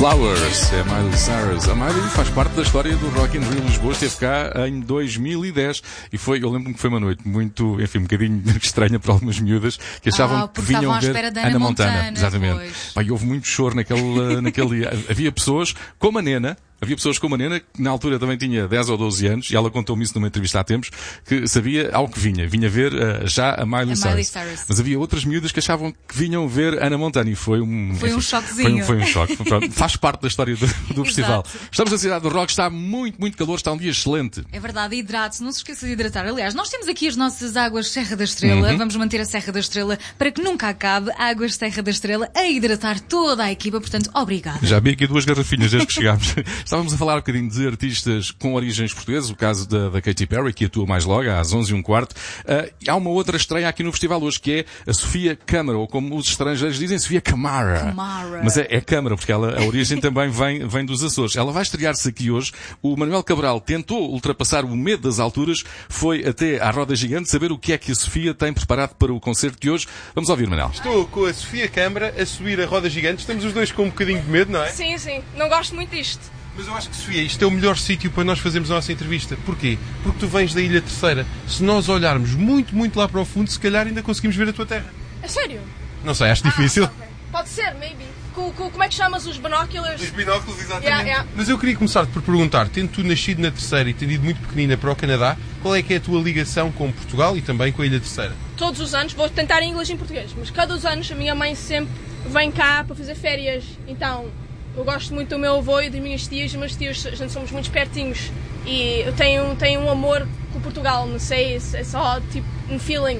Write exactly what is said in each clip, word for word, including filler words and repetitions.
Flowers, é Miley Cyrus. A Miley faz parte da história do Rock in Rio Lisboa, esteve cá em dois mil e dez e foi, eu lembro-me que foi uma noite muito, enfim, um bocadinho estranha para algumas miúdas que achavam ah, que vinham à ver espera de Ana, Ana Montana. Montana. Exatamente. Pai, houve muito choro naquele, naquele dia. Havia pessoas como a Nena, Havia pessoas como a Nena, que na altura também tinha dez ou doze anos, e ela contou-me isso numa entrevista há tempos, que sabia ao que vinha. Vinha ver uh, já a Miley, a Cyrus. Miley Cyrus. Mas havia outras miúdas que achavam que vinham ver Ana Montana, e foi um... Foi enfim, um choquezinho. Foi um, foi um choque. Pronto, faz parte da história do, do festival. Estamos na cidade do rock, está muito, muito calor, está um dia excelente. É verdade, hidrate-se, não se esqueça de hidratar. Aliás, nós temos aqui as nossas águas Serra da Estrela, uhum. Vamos manter a Serra da Estrela para que nunca acabe águas Serra da Estrela a hidratar toda a equipa, portanto, obrigada. Já vi aqui duas garrafinhas desde que chegámos. Estávamos a falar um bocadinho de artistas com origens portuguesas, o caso da, da Katy Perry, que atua mais logo, às onze e um quarto. Uh, há uma outra estreia aqui no festival hoje, que é a Sofia Câmara, ou como os estrangeiros dizem, Sofia Camara. Camara. Mas é, é Câmara, porque ela, a origem também vem, vem dos Açores. Ela vai estrear-se aqui hoje. O Manuel Cabral tentou ultrapassar o medo das alturas, foi até à roda gigante saber o que é que a Sofia tem preparado para o concerto de hoje. Vamos ouvir, Manuel. Estou com a Sofia Câmara a subir a roda gigante. Estamos os dois com um bocadinho de medo, não é? Sim, sim. Não gosto muito disto. Mas eu acho que, Sofia, isto é o melhor sítio para nós fazermos a nossa entrevista. Porquê? Porque tu vens da Ilha Terceira. Se nós olharmos muito, muito lá para o fundo, se calhar ainda conseguimos ver a tua terra. É sério? Não sei, acho difícil. Ah, okay. Pode ser, maybe. Com, com, como é que chamas os binóculos? Os binóculos, exatamente. Yeah, yeah. Mas eu queria começar por perguntar, tendo tu nascido na Terceira e tendo ido muito pequenina para o Canadá, qual é que é a tua ligação com Portugal e também com a Ilha Terceira? Todos os anos, vou tentar em inglês e em português, mas cada os anos a minha mãe sempre vem cá para fazer férias. Então, eu gosto muito do meu avô e das minhas tias, e meus tios, a gente somos muito pertinhos. E eu tenho, tenho um amor com Portugal, não sei, é só tipo um feeling.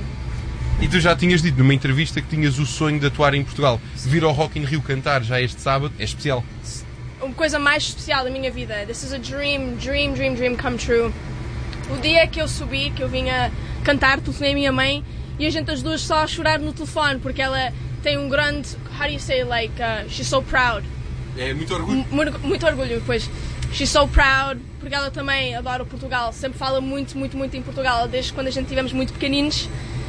E tu já tinhas dito numa entrevista que tinhas o sonho de atuar em Portugal. Vir ao Rock in Rio cantar já este sábado é especial. Uma coisa mais especial da minha vida. This is a dream, dream, dream, dream come true. O dia que eu subi, que eu vinha cantar, telefonei a minha mãe e a gente as duas só a chorar no telefone, porque ela tem um grande, how do you say, like, uh, she's so proud. É muito orgulho. Muito, muito orgulho, pois. She's so proud, porque ela também adora Portugal. Sempre fala muito, muito, muito em Portugal, desde quando a gente estivemos muito pequeninos.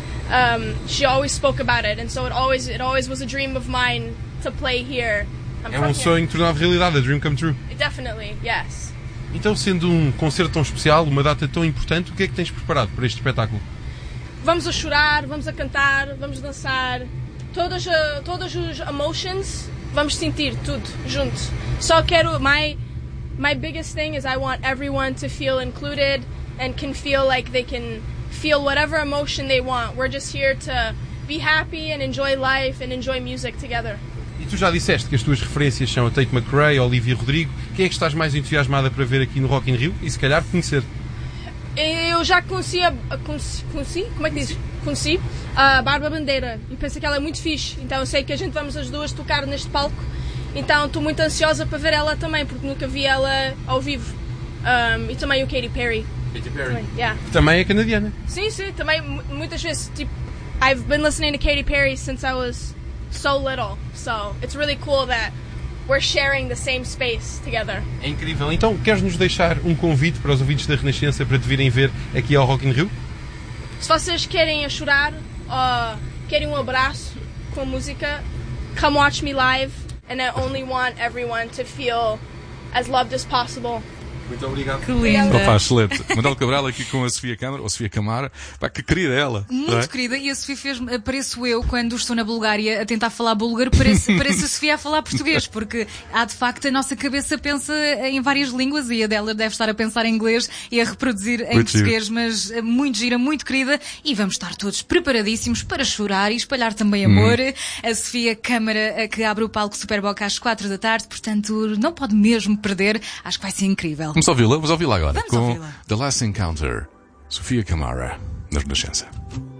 Um, she always spoke about it, and so it always it always was a dream of mine to play here. I'm é um sonho tornado realidade, a dream come true. Definitely, yes. Então, sendo um concerto tão especial, uma data tão importante, o que é que tens preparado para este espetáculo? Vamos a chorar, vamos a cantar, vamos dançar, todas uh, todas os emotions, vamos sentir tudo junto. Só quero my my biggest thing is I want everyone to feel included and can feel like they can feel whatever emotion they want. We're just here to be happy and enjoy life and enjoy music together. E tu já disseste que as tuas referências são a Tate McRae, a Olivia Rodrigo. Quem é que estás mais entusiasmada para ver aqui no Rock in Rio e se calhar conhecer? Eu já conheci a... Conheci? conheci como é que diz? Conheci a Bárbara Bandeira e pensei que ela é muito fixe. Então eu sei que a gente vamos as duas tocar neste palco. Então estou muito ansiosa para ver ela também, porque nunca vi ela ao vivo. Um, e também o Katy Perry. Katy Perry. Também, yeah. Também é canadiana. Sim, sim, também muitas vezes, tipo, I've been listening to Katy Perry since I was so little, so it's really cool that we're sharing the same space together. É incrível. Então, queres-nos deixar um convite para os ouvintes da Renascença para te virem ver aqui ao Rock in Rio? Se vocês querem a chorar ou querem um abraço com a música, come watch me live, and I only want everyone to feel as loved as possible. Muito obrigado. Que linda. Opa, excelente. Manuel Cabral aqui com a Sofia Câmara, ou Sofia Camara. Pá, que querida ela. Muito é? querida. E a Sofia fez-me, pareço eu, quando estou na Bulgária a tentar falar búlgaro, parece, parece a Sofia a falar português, porque há de facto a nossa cabeça pensa em várias línguas e a dela deve estar a pensar em inglês e a reproduzir em muito português, giro. Mas muito gira, muito querida. E vamos estar todos preparadíssimos para chorar e espalhar também amor. Hum. A Sofia Câmara, que abre o palco Superboc às quatro da tarde, portanto não pode mesmo perder. Acho que vai ser incrível. Vamos ouvi-la, vamos ouvi-la agora. Vamos com ouvi-la. The Last Encounter, Sofia Camara, na Renascença.